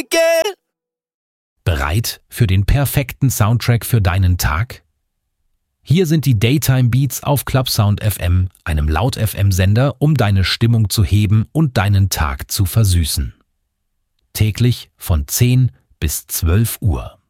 again. Bereit für den perfekten Soundtrack für deinen Tag? Hier sind die Daytime Beats auf Clubsound FM, einem Laut-FM-Sender, um deine Stimmung zu heben und deinen Tag zu versüßen. Täglich von 10 bis 12 Uhr.